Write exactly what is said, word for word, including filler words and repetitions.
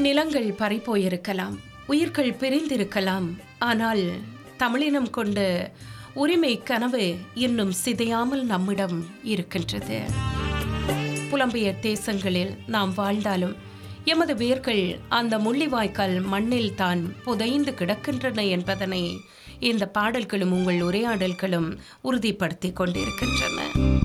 நிலங்கள் பறிபோயிருக்கலாம், உயிர்கள் பிரிந்திருக்கலாம். ஆனால் தமிழினம் கொண்ட உரிமை கனவு இன்னும் சிதையாமல் நம்மிடம் இருக்கின்றது. புலம்பெயர் தேசங்களில் நாம் வாழ்ந்தாலும் எமது வேர்கள் அந்த முள்ளிவாய்க்கால் மண்ணில் தான் புதைந்து கிடக்கின்றன என்பதனை இந்த பாடல்களும் உங்கள் உரையாடல்களும் உறுதிப்படுத்தி கொண்டிருக்கின்றன.